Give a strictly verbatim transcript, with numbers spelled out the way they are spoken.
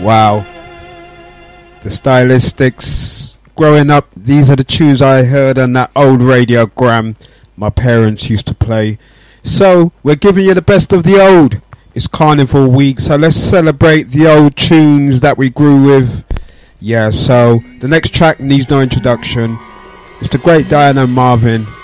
Wow. The stylistics. Growing up, these are the tunes I heard on that old radiogram my parents used to play. So, we're giving you the best of the old. It's Carnival Week, so let's celebrate the old tunes that we grew with. Yeah, so the next track needs no introduction. It's the great Diana Marvin.